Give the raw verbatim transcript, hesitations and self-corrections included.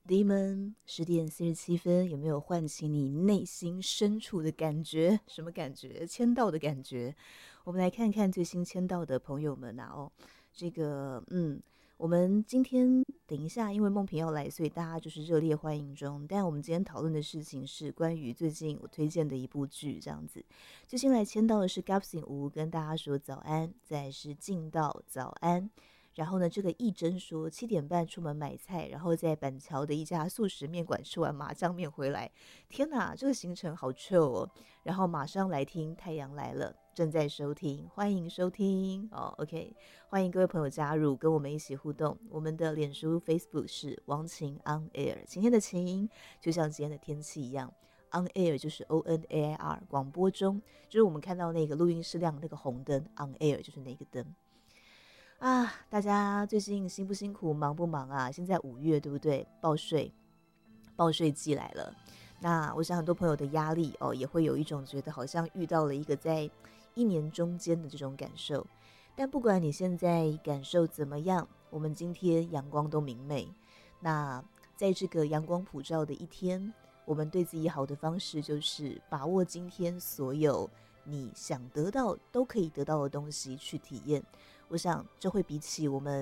弟们，十点四十七分，有没有唤起你内心深处的感觉？什么感觉？签到的感觉。我们来看看最新签到的朋友们啊，哦，这个，嗯，我们今天等一下，因为梦萍要来，所以大家就是热烈欢迎中。但我们今天讨论的事情是关于最近我推荐的一部剧，这样子。最新来签到的是 Gapsing 吴，跟大家说早安，再来是进到早安。然后呢，这个义珍说七点半出门买菜，然后在板桥的一家素食面馆吃完麻酱面回来。天哪，这个行程好 chill 哦！然后马上来听《太阳来了》，正在收听，欢迎收听哦。OK，欢迎各位朋友加入，跟我们一起互动。我们的脸书、Facebook 是王晴 On Air，晴天的晴，就像今天的天气一样。On Air 就是 O N A I R， 广播中，就是我们看到那个录音室亮那个红灯 On Air 就是那个灯。啊，大家最近辛不辛苦，忙不忙啊？现在五月对不对？报税，报税季来了。那我想很多朋友的压力哦，也会有一种觉得好像遇到了一个在一年中间的这种感受。但不管你现在感受怎么样，我们今天阳光都明媚。那在这个阳光普照的一天，我们对自己好的方式就是把握今天所有你想得到都可以得到的东西去体验。我想这会比起我们